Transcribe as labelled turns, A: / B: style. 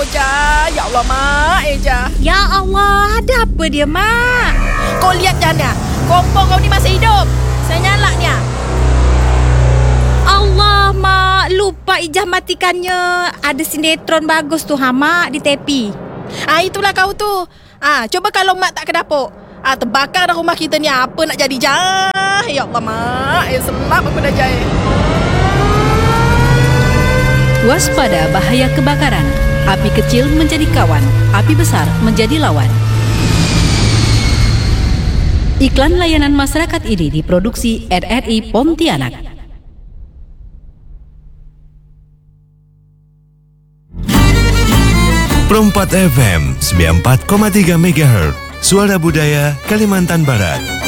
A: Ja. Ya Allah, Mak. Ja.
B: Ya Allah, ada apa dia, Mak?
A: Kau lihat Jana. Kompor kau ni masih hidup. Saya nyala ni.
B: Allah, Mak. Lupa Ijah matikannya. Ada sinetron bagus tu, Mak, di tepi.
A: Itulah kau tu. Coba kalau Mak tak ke dapur. Terbakar dah rumah kita ni. Apa nak jadi, Ja? Ya Allah, Mak. Selap aku dah jahit.
C: Waspada bahaya kebakaran. Api kecil menjadi kawan, api besar menjadi lawan. Iklan layanan masyarakat ini diproduksi RRI Pontianak.
D: Perempat FM 94,3 MHz Suara Budaya Kalimantan Barat.